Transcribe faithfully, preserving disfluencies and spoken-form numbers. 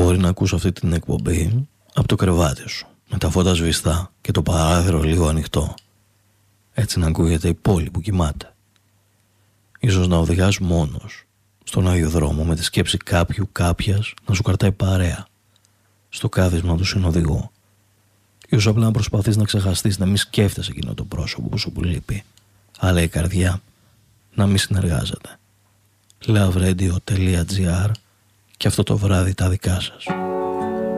Μπορεί να ακούς αυτή την εκπομπή από το κρεβάτι σου, με τα φώτα σβηστά και το παράθυρο λίγο ανοιχτό. Έτσι να ακούγεται η πόλη που κοιμάται. Ίσως να οδηγάς μόνος στον άδειο δρόμο με τη σκέψη κάποιου κάποιας να σου κρατάει παρέα στο κάθισμα του συνοδηγού. Ίσως απλά να προσπαθείς να ξεχαστείς, να μην σκέφτεσαι εκείνο το πρόσωπο σου που λείπει, αλλά η καρδιά να μην συνεργάζεται. loveradio.gr και αυτό το βράδυ τα δικά σας.